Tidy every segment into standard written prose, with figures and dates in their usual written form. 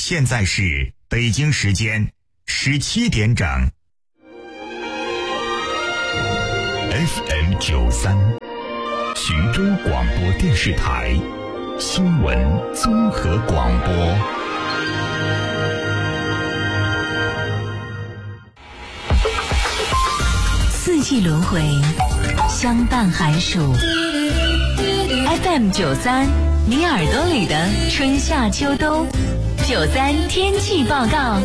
现在是北京时间17点整。FM93，徐州广播电视台新闻综合广播。 四季轮回，相伴寒暑。FM93，你耳朵里的春夏秋冬。93天气报告。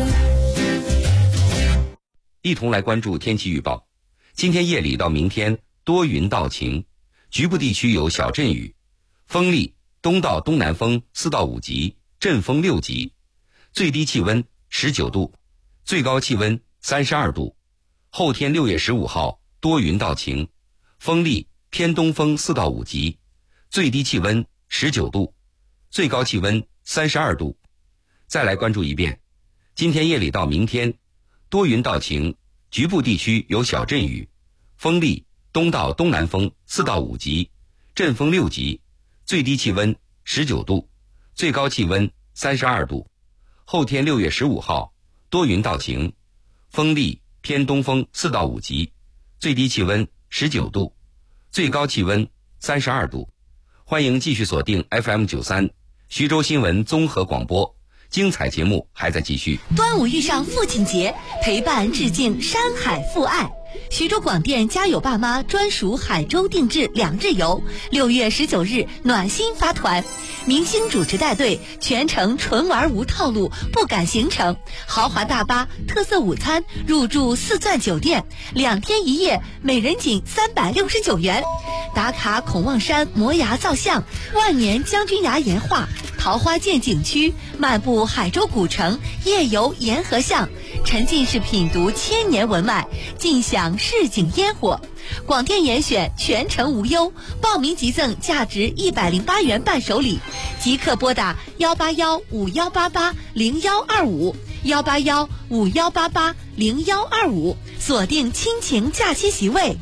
一同来关注天气预报。今天夜里到明天多云到晴，局部地区有小阵雨，风力东到东南风4到5级，阵风6级，最低气温19度，最高气温32度。后天6月15号多云到晴，风力偏东风4到5级，最低气温19度，最高气温32度。再来关注一遍，今天夜里到明天多云到晴，局部地区有小阵雨，风力东到东南风4到5级，阵风6级，最低气温19度，最高气温32度。后天6月15号多云到晴，风力偏东风4到5级，最低气温19度，最高气温32度。欢迎继续锁定 FM93 徐州新闻综合广播，精彩节目还在继续。 端午遇上父亲节，陪伴致敬山海父爱。徐州广电家有爸妈专属海州定制2日游，6月19日暖心发团，明星主持带队，全程纯玩无套路，不赶行程，豪华大巴，特色午餐，入住4钻酒店，2天1夜，每人仅369元。打卡孔望山摩崖造像，万年将军崖岩画，桃花涧景区，漫步海州古城，夜游沿河巷，沉浸式品读千年文脉，尽享市井烟火。广电严选，全程无忧，报名即赠价值108元伴手礼，即刻拨打18151880125，18151880125，锁定亲情假期席位。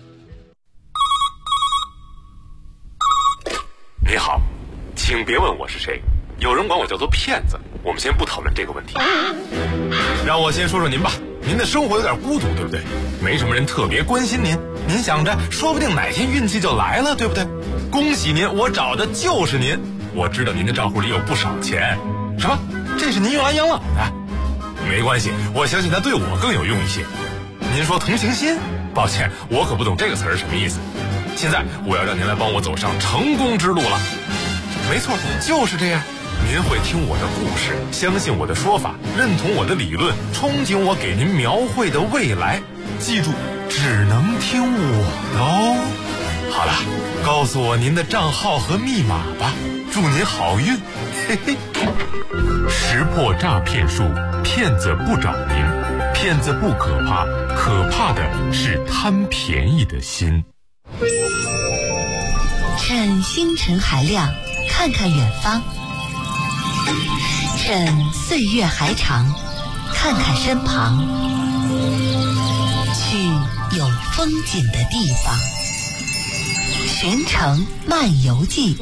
你好，请别问我是谁，有人管我叫做骗子，我们先不讨论这个问题。让我先说说您吧，您的生活有点孤独，对不对？没什么人特别关心您，您想着说不定哪天运气就来了，对不对？恭喜您，我找的就是您。我知道您的账户里有不少钱。什么？这是您用来养老的？没关系，我相信它对我更有用一些。您说同情心？抱歉，我可不懂这个词儿什么意思。现在我要让您来帮我走上成功之路了。没错，就是这样。您会听我的故事，相信我的说法，认同我的理论，憧憬我给您描绘的未来。记住，只能听我的哦。好了，告诉我您的账号和密码吧，祝您好运。嘿嘿。识破诈骗术，骗子不找您，骗子不可怕，可怕的是贪便宜的心。 趁星辰还亮，看看远方；趁岁月还长，看看身旁。去有风景的地方，寻城漫游记。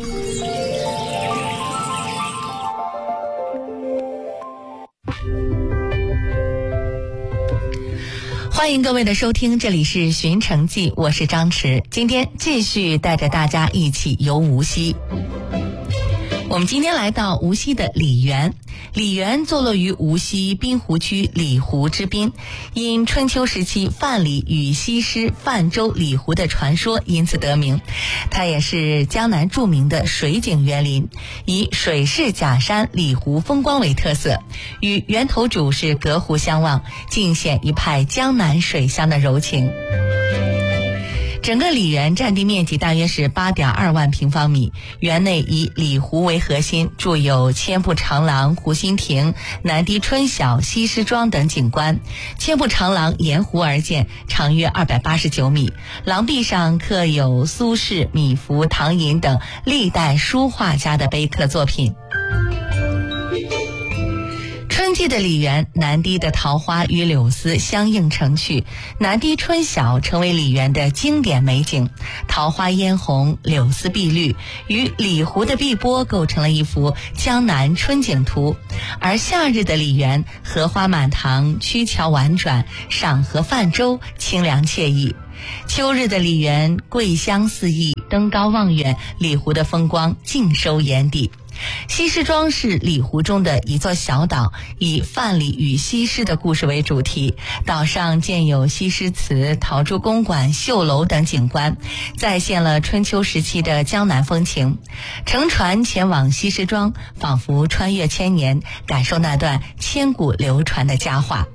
欢迎各位的收听，这里是寻城记，我是张弛。今天继续带着大家一起游无锡。我们今天来到无锡的李园。李园坐落于无锡滨湖区李湖之滨，因春秋时期范蠡与西施泛舟李湖的传说因此得名。它也是江南著名的水景园林，以水势假山李湖风光为特色，与源头主是隔湖相望，尽显一派江南水乡的柔情。整个李园占地面积大约是8.2万平方米，园内以李湖为核心，筑有千步长廊、湖心亭、南堤春晓、西施庄等景观。千步长廊沿湖而建，长约289米，廊壁上刻有苏轼、米芾、唐寅等历代书画家的碑刻作品。春冬季的梨园，南堤的桃花与柳丝相映成趣，南堤春晓成为梨园的经典美景，桃花嫣红，柳丝碧绿，与里湖的碧波构成了一幅江南春景图。而夏日的梨园，荷花满堂，曲桥婉转，赏荷泛舟，清凉惬意。秋日的梨园，桂香四溢，登高望远，里湖的风光尽收眼底。西施庄是里湖中的一座小岛，以范蠡与西施的故事为主题，岛上建有西施祠、陶朱公馆、绣楼等景观，再现了春秋时期的江南风情。乘船前往西施庄，仿佛穿越千年，感受那段千古流传的佳话。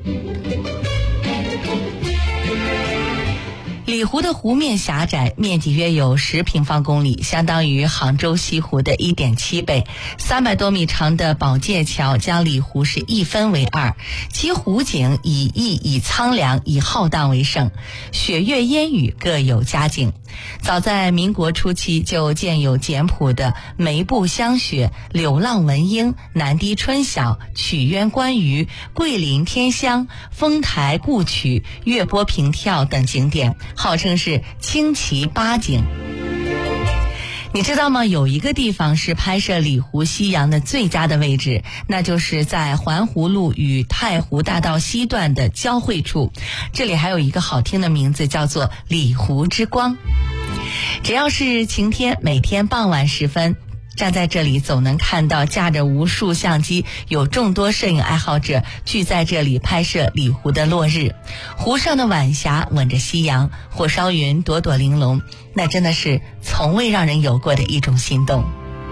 里湖的湖面狭窄，面积约有10平方公里，相当于杭州西湖的1.7倍。300多米长的宝界桥将里湖是一分为二，其湖景以逸以苍凉以浩荡为胜，雪月烟雨各有佳景。早在民国初期就建有简朴的梅步香雪、柳浪闻莺、南堤春晓、曲渊观鱼、桂林天香、丰台故曲、月波平跳等景点，号称是清奇八景。你知道吗？有一个地方是拍摄里湖夕阳的最佳的位置，那就是在环湖路与太湖大道西段的交汇处。这里还有一个好听的名字，叫做里湖之光。只要是晴天，每天傍晚时分，站在这里总能看到架着无数相机，有众多摄影爱好者聚在这里拍摄里湖的落日。湖上的晚霞吻着夕阳，火烧云朵朵玲珑，那真的是从未让人有过的一种心动。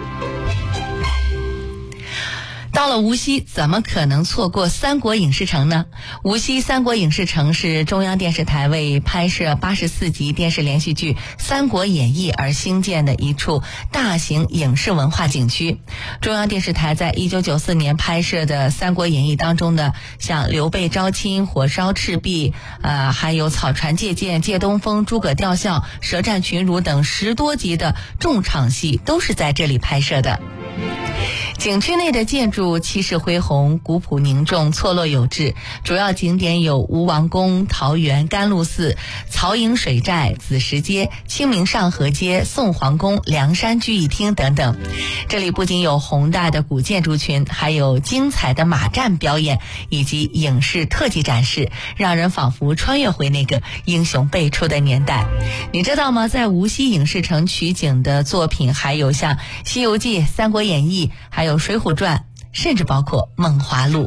到了无锡，怎么可能错过三国影视城呢？无锡三国影视城是中央电视台为拍摄84集电视连续剧《三国演义》而兴建的一处大型影视文化景区。中央电视台在1994年拍摄的《三国演义》当中呢，像刘备招亲、火烧赤壁，还有草船借箭、借东风、诸葛吊孝、舌战群儒等10多集的重场戏都是在这里拍摄的。景区内的建筑气势恢宏，古朴凝重，错落有致。主要景点有吴王宫、桃园、甘露寺、曹营水寨、紫石街、清明上河街、宋皇宫、梁山聚义厅等等。这里不仅有宏大的古建筑群，还有精彩的马战表演以及影视特技展示，让人仿佛穿越回那个英雄辈出的年代。你知道吗？在无锡影视城取景的作品还有像《西游记》《三国演义》，还有《水浒传》，甚至包括《梦华录》。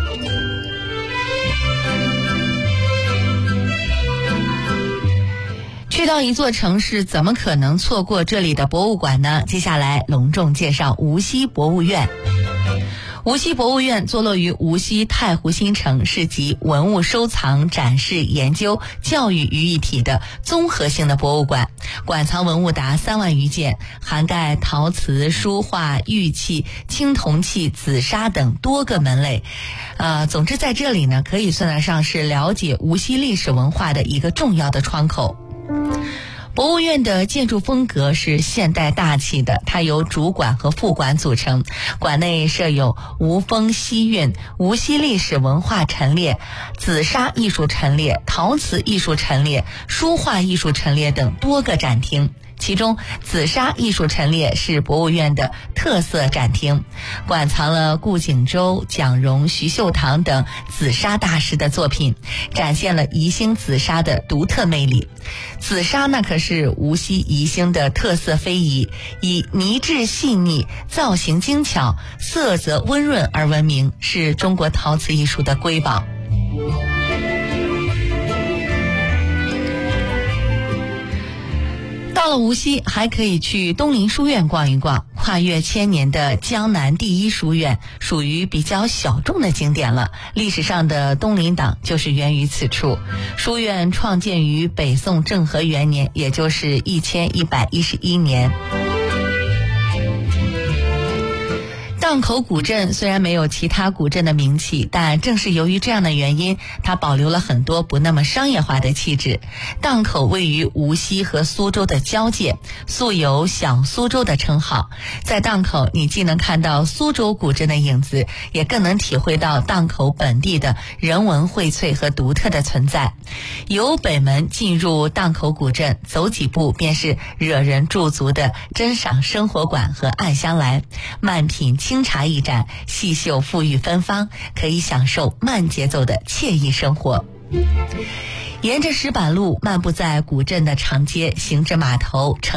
去到一座城市，怎么可能错过这里的博物馆呢？接下来隆重介绍无锡博物院。无锡博物院坐落于无锡太湖新城，是集文物收藏、展示、研究、教育于一体的综合性的博物馆，馆藏文物达3万余件，涵盖陶瓷、书画、玉器、青铜器、紫砂等多个门类。总之在这里呢，可以算得上是了解无锡历史文化的一个重要的窗口。博物院的建筑风格是现代大气的，它由主馆和副馆组成。馆内设有吴风西韵、无锡历史文化陈列、紫砂艺术陈列、陶瓷艺术陈列、书画艺术陈列等多个展厅。其中紫砂艺术陈列是博物院的特色展厅，馆藏了顾景舟、蒋荣、徐秀堂等紫砂大师的作品，展现了宜兴紫砂的独特魅力。紫砂那可是无锡宜兴的特色非遗，以泥质细腻、造型精巧、色泽温润而闻名，是中国陶瓷艺术的瑰宝。到了无锡，还可以去东林书院逛一逛，跨越千年的江南第一书院，属于比较小众的景点了。历史上的东林党就是源于此处。书院创建于北宋政和元年，也就是1111年。 荡口古镇虽然没有其他古镇的名气，但正是由于这样的原因，它保留了很多不那么商业化的气质。荡口位于无锡和苏州的交界，素有小苏州的称号。在荡口，你既能看到苏州古镇的影子，也更能体会到荡口本地的人文荟萃和独特的存在。由北门进入荡口古镇，走几步便是惹人驻足的珍赏生活馆和暗香来，慢品清茶一盏，细嗅馥郁芬芳，可以享受慢节奏的惬意生活。沿着石板路漫步在古镇的长街，行至码头